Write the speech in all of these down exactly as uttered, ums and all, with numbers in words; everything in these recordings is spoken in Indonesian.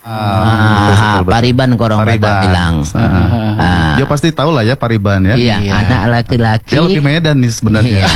Ah, Pariban korong pada bilang. Ah. Ah. Dia pasti tahu lah ya Pariban ya. Iya, iya. Anak laki-laki. Dia lebih Medan nih sebenarnya.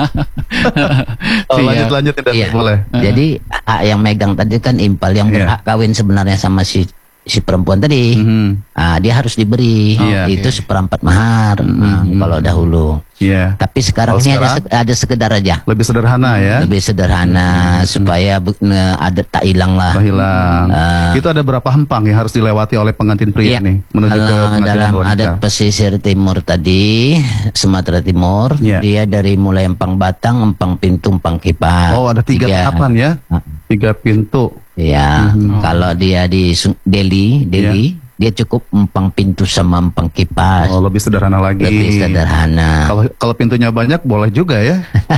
Oh, lanjut lanjut tidak iya. boleh. Jadi hak yang megang tadi kan impal yang berhak yeah. kawin sebenarnya sama si si perempuan tadi, mm-hmm. ah, dia harus diberi oh, yeah, itu okay. seperempat mahar mm-hmm. nah, kalau dahulu. Yeah. Tapi sekarang kalau ini sekarang, ada ada sekedar aja. Lebih sederhana ya. Lebih sederhana mm-hmm. supaya ne, ada tak hilang lah. Tak hilang. Uh, itu ada berapa hempang yang harus dilewati oleh pengantin pria yeah. nih menuju ke pengantin dalam wanita? Adat pesisir timur tadi, Sumatera Timur, yeah. dia dari mulai empang batang, empang pintu, empang kipas. Oh, ada tiga, tiga. tahapan ya. Tiga pintu. Ya, mm-hmm. kalau dia di Delhi, Delhi, yeah. dia cukup empang pintu sama empang kipas. Oh, lebih sederhana lagi. Lebih sederhana. Kalau kalau pintunya banyak boleh juga ya.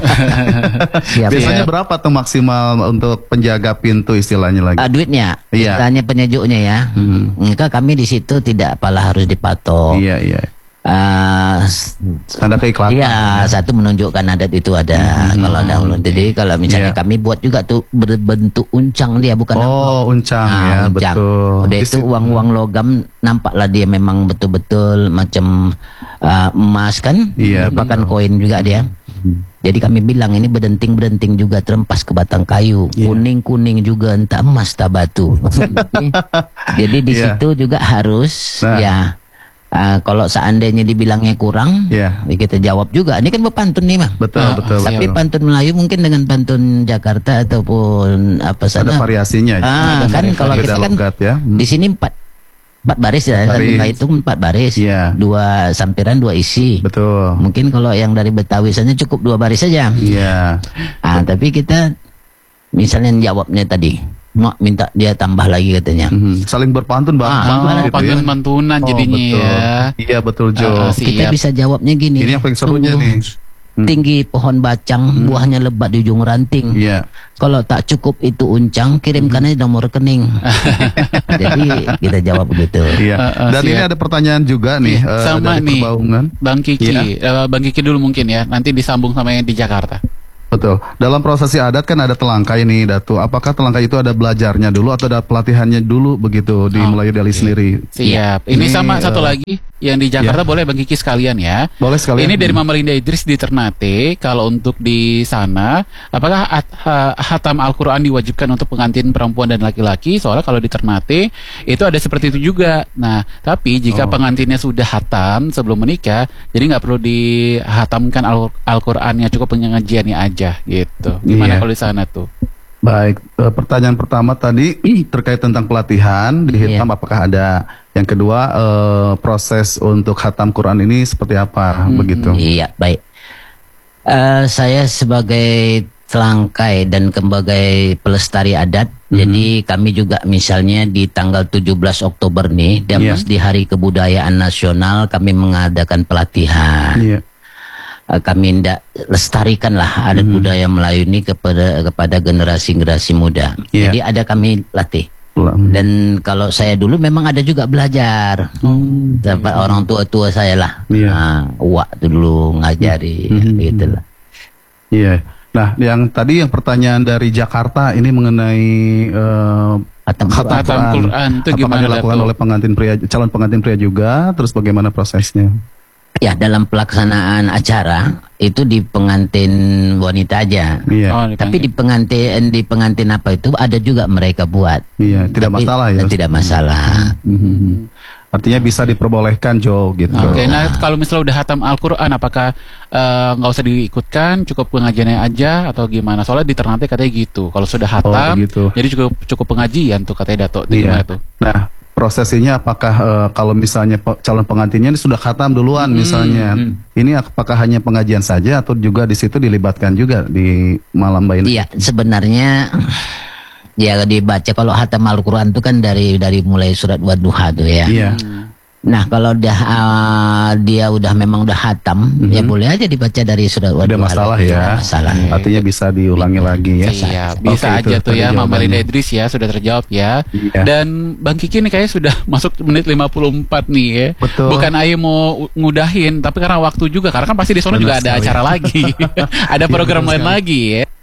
Siap, biasanya ya. Berapa tuh maksimal untuk penjaga pintu istilahnya lagi? Uh, duitnya, yeah. istilahnya penyejuknya ya. Hmm. Enggak, kami di situ tidak apalah harus dipatok. Iya, iya. Uh, Tanda keikhlasan. Iya, satu menunjukkan adat itu ada hmm, kalau dahulu. Jadi kalau misalnya yeah. kami buat juga tuh berbentuk uncang dia bukan. Oh, uncang nah, ya, uncang. Betul. Udah itu uang-uang logam nampaklah dia memang betul-betul macam uh, emas kan? Iya, bahkan koin juga dia. Hmm. Jadi kami bilang ini bedenting-bedenting juga terempas ke batang kayu, kuning-kuning yeah. juga entah emas tak batu. Jadi di yeah. situ juga harus nah. ya. Uh, kalau seandainya dibilangnya kurang, yeah. ya kita jawab juga. Ini kan berpantun nih mah. Betul, uh, betul. Tapi betul. pantun Melayu mungkin dengan pantun Jakarta ataupun apa sana. Ada variasinya. Ah, kan kalau kita kan ya. hmm. di sini empat empat baris ya. Baris. Itu empat baris. Yeah. Dua sampiran, dua isi. Betul. Mungkin kalau yang dari Betawi saja cukup dua baris saja. Iya. Yeah. Ah, tapi kita misalnya jawabnya tadi. Mak minta dia tambah lagi katanya. Mm-hmm. Saling berpantun bang. Ah, gitu pantun-pantunan ya? Jadinya oh, betul. ya. Iya betul Jo. Uh, kita bisa jawabnya gini. Ini yang paling serunya nih. Hmm. Tinggi pohon bacang, hmm. buahnya lebat di ujung ranting. Yeah. Kalau tak cukup itu uncang, kirimkan aja nomor rekening. Jadi kita jawab begitu. Iya. Uh, uh, Dan siap. Ini ada pertanyaan juga nih. Uh, sama dari nih, Bang Kiki. Yeah. Uh, Bang Kiki dulu mungkin ya. Nanti disambung sama yang di Jakarta. Betul. Dalam prosesi adat kan ada telangkai nih, Datu. Apakah telangkai itu ada belajarnya dulu atau ada pelatihannya dulu begitu di oh, Melayu Delhi okay. sendiri? Siap. Ini, ini sama uh, satu lagi yang di Jakarta ya. Boleh Bang Kiki sekalian ya. Boleh sekalian. Ini dari Mama Linda Idris di Ternate. Kalau untuk di sana, apakah at, ha, hatam Al-Quran diwajibkan untuk pengantin perempuan dan laki-laki? Soalnya kalau di Ternate itu ada seperti itu juga. Nah, tapi jika oh. pengantinnya sudah hatam sebelum menikah, jadi nggak perlu dihatamkan Al- Al-Qurannya, cukup pengajiannya aja gitu. Gimana yeah. kalau di sana tuh? Baik, e, pertanyaan pertama tadi terkait tentang pelatihan di hitam yeah. apakah ada? Yang kedua e, proses untuk khatam Quran ini seperti apa hmm, begitu? Iya, baik. Uh, saya sebagai telangkai dan sebagai pelestari adat, hmm. jadi kami juga misalnya di tanggal tujuh belas Oktober nih, dan yeah. di Hari Kebudayaan Nasional kami mengadakan pelatihan. Yeah. Kami tidak lestarikan lah adat hmm. budaya Melayu ini kepada kepada generasi-generasi muda. Yeah. Jadi ada kami latih. Hmm. Dan kalau saya dulu memang ada juga belajar. Hmm. Dapat orang tua-tua saya lah. Yeah. Nah, uak dulu ngajari hmm. gitu lah. Iya. Yeah. Nah, yang tadi yang pertanyaan dari Jakarta ini mengenai uh, Khatam Quran itu gimana dilakukan oleh pengantin pria, calon pengantin pria juga, terus bagaimana prosesnya? Ya, dalam pelaksanaan acara itu di pengantin wanita aja. Iya. Oh, di Tapi di pengantin di pengantin apa itu ada juga mereka buat. Iya, tidak Tapi, masalah ya. Tidak masalah. Mm-hmm. Artinya bisa diperbolehkan Jo gitu. Oke, okay, nah kalau misalnya udah hatam Al-Quran, apakah nggak uh, usah diikutkan, cukup pengajiannya aja atau gimana? Soalnya di Ternate katanya gitu. Kalau sudah hatam, oh, gitu. Jadi cukup cukup pengajian tuh katanya Dato. Iya. Tuh? Nah. Prosesinya apakah uh, kalau misalnya pe- calon pengantinnya ini sudah khatam duluan hmm, misalnya, hmm. ini apakah hanya pengajian saja atau juga di situ dilibatkan juga di malam bayi? Iya, sebenarnya ya dibaca kalau hatam Al-Quran itu kan dari dari mulai surat Wadduha tuh ya. Iya. Nah kalau udah uh, dia udah memang udah hatam, mm-hmm. ya boleh aja dibaca dari surat Wadduha. Ada masalah ya. Masalah. Artinya bisa diulangi lagi ya. Iya, bisa okay, aja tuh ya Mama Linda Idris ya, sudah terjawab ya. Iya. Dan Bang Kiki nih kayaknya sudah masuk menit lima puluh empat nih ya. Betul. Bukan Ayo mau ngudahin, tapi karena waktu juga, karena kan pasti di sana juga ada acara lagi. Ada program lain lagi ya.